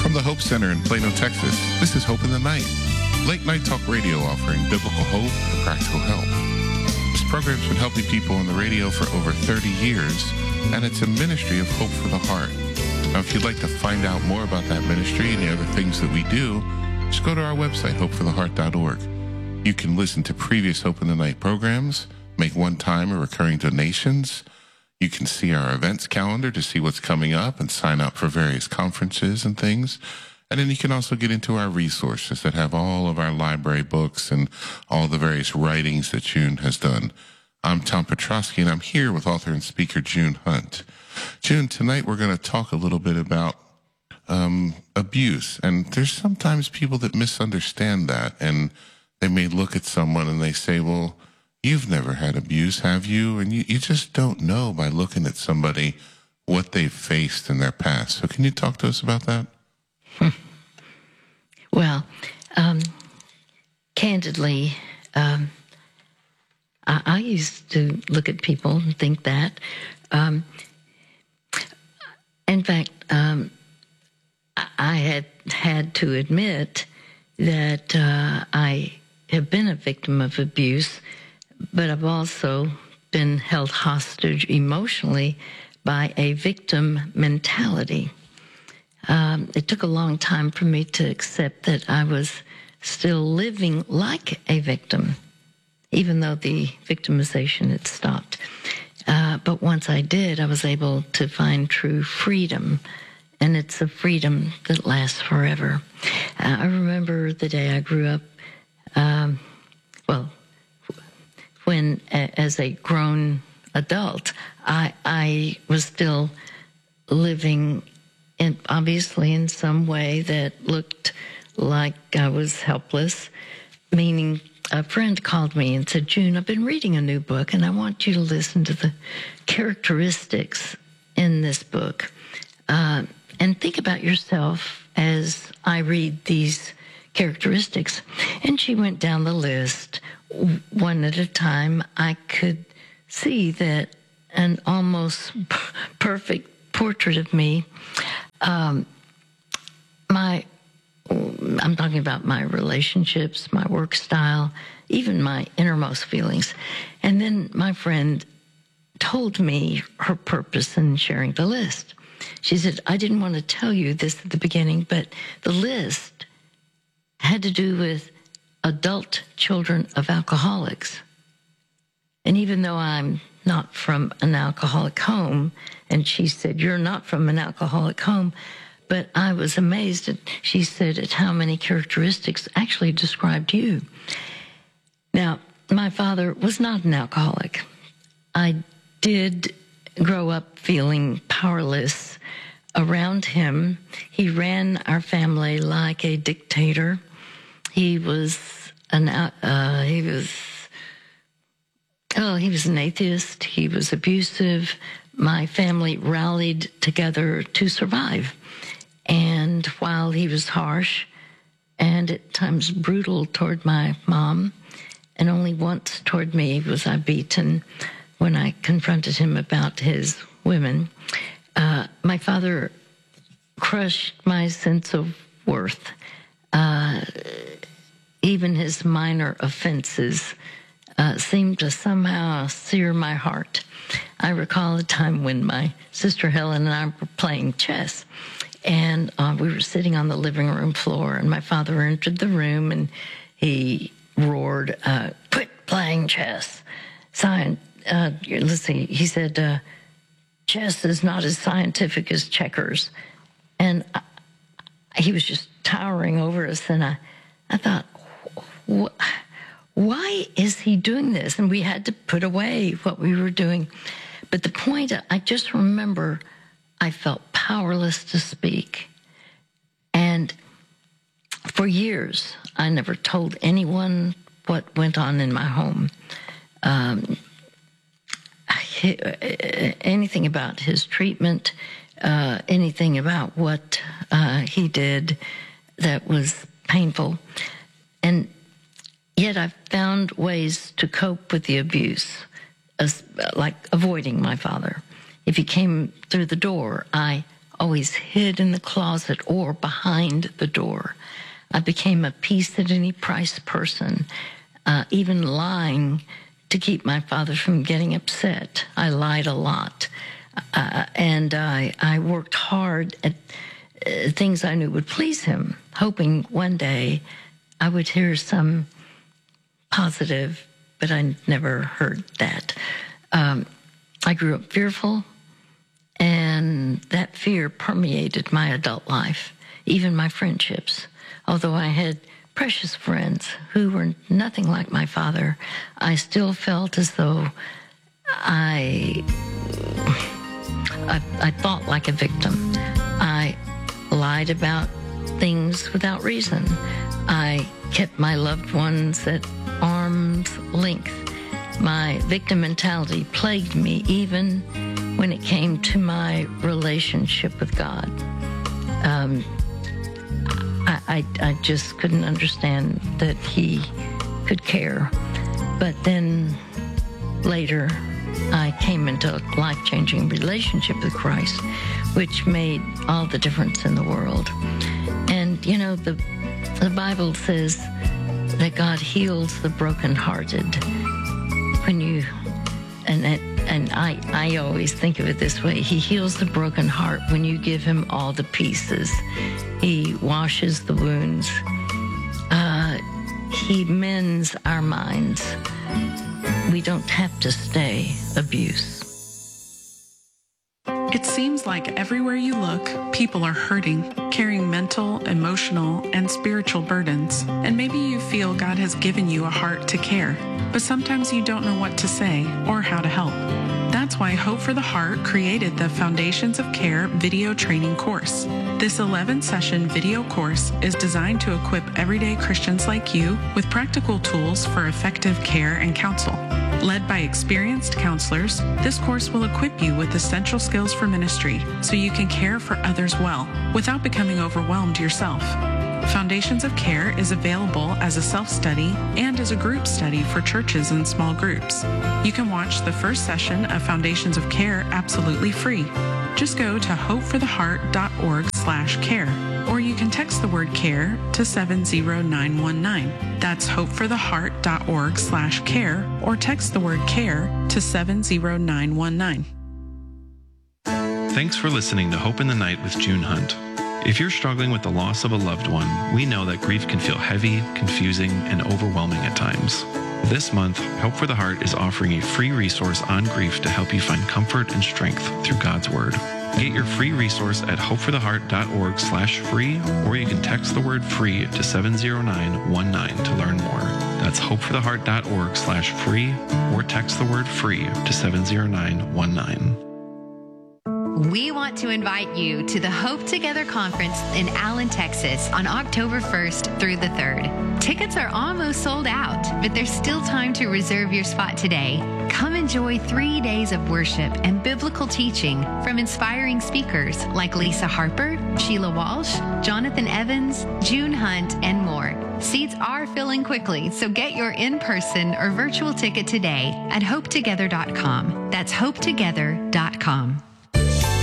From the Hope Center in Plano, Texas, this is Hope in the Night, late night talk radio offering biblical hope and practical help. This program's been helping people on the radio for over 30 years, and it's a ministry of hope for the heart. Now, if you'd like to find out more about that ministry and the other things that we do, just go to our website, hopefortheheart.org. You can listen to previous Hope in the Night programs, make one-time or recurring donations. You can see our events calendar to see what's coming up and sign up for various conferences and things. And then you can also get into our resources that have all of our library books and all the various writings that June has done. I'm Tom Petrosky, and I'm here with author and speaker June Hunt. June, tonight we're going to talk a little bit about abuse. And there's sometimes people that misunderstand that, and they may look at someone and they say, well, you've never had abuse, have you? And you just don't know by looking at somebody what they've faced in their past. So can you talk to us about that? Well, candidly, I used to look at people and think that. In fact, I had to admit that I have been a victim of abuse, but I've also been held hostage emotionally by a victim mentality. It took a long time for me to accept that I was still living like a victim, even though the victimization had stopped. But once I did, I was able to find true freedom, and it's a freedom that lasts forever. I remember the day I grew up, when as a grown adult, I was still living obviously in some way that looked like I was helpless, meaning a friend called me and said, June, I've been reading a new book, and I want you to listen to the characteristics in this book. And think about yourself as I read these characteristics. And she went down the list one at a time. I could see that an almost perfect portrait of me. I'm talking about my relationships, my work style, even my innermost feelings. And then my friend told me her purpose in sharing the list. She said, I didn't want to tell you this at the beginning, but the list had to do with adult children of alcoholics. And even though I'm not from an alcoholic home, and she said, you're not from an alcoholic home, but I was amazed she said, at how many characteristics actually described you. Now, my father was not an alcoholic. I did grow up feeling powerless around him. He ran our family like a dictator. He was an atheist. He was abusive. My family rallied together to survive. And while he was harsh and at times brutal toward my mom, and only once toward me was I beaten when I confronted him about his women, my father crushed my sense of worth. Even his minor offenses seemed to somehow sear my heart. I recall a time when my sister Helen and I were playing chess, and we were sitting on the living room floor, and my father entered the room, and he roared, quit playing chess. Let's see, he said, chess is not as scientific as checkers. And he was just towering over us, and I thought, why is he doing this? And we had to put away what we were doing. But the point, I just remember I felt powerless to speak. And for years, I never told anyone what went on in my home. Anything about his treatment, anything about what he did that was painful. And yet I found ways to cope with the abuse, like avoiding my father. If he came through the door, I always hid in the closet or behind the door. I became a peace at any price person, even lying to keep my father from getting upset. I lied a lot. And I worked hard at things I knew would please him, hoping one day I would hear some positive, but I never heard that. I grew up fearful, and that fear permeated my adult life, even my friendships. Although I had precious friends who were nothing like my father, I still felt as though I thought like a victim. I lied about things without reason. I kept my loved ones at arm's length. My victim mentality plagued me even when it came to my relationship with God. I just couldn't understand that he could care. But then later, I came into a life-changing relationship with Christ, which made all the difference in the world. And, you know, the Bible says that God heals the brokenhearted. When you, and I always think of it this way, he heals the broken heart when you give him all the pieces. He washes the wounds. He mends our minds. We don't have to stay abuse. It seems like everywhere you look, people are hurting, carrying mental, emotional, and spiritual burdens. And maybe you feel God has given you a heart to care, but sometimes you don't know what to say or how to help. That's why Hope for the Heart created the Foundations of Care video training course. This 11-session video course is designed to equip everyday Christians like you with practical tools for effective care and counsel. Led by experienced counselors, this course will equip you with essential skills for ministry so you can care for others well without becoming overwhelmed yourself. Foundations of Care is available as a self-study and as a group study for churches and small groups. You can watch the first session of Foundations of Care absolutely free. Just go to hopefortheheart.org/care, or you can text the word CARE to 70919. That's hopefortheheart.org/care, or text the word CARE to 70919. Thanks for listening to Hope in the Night with June Hunt. If you're struggling with the loss of a loved one, we know that grief can feel heavy, confusing, and overwhelming at times. This month, Hope for the Heart is offering a free resource on grief to help you find comfort and strength through God's Word. Get your free resource at hopefortheheart.org/free, or you can text the word FREE to 70919 to learn more. That's hopefortheheart.org/free, or text the word FREE to 70919. We want to invite you to the Hope Together Conference in Allen, Texas on October 1st through the 3rd. Tickets are almost sold out, but there's still time to reserve your spot today. Come enjoy 3 days of worship and biblical teaching from inspiring speakers like Lisa Harper, Sheila Walsh, Jonathan Evans, June Hunt, and more. Seats are filling quickly, so get your in-person or virtual ticket today at hopetogether.com. That's hopetogether.com.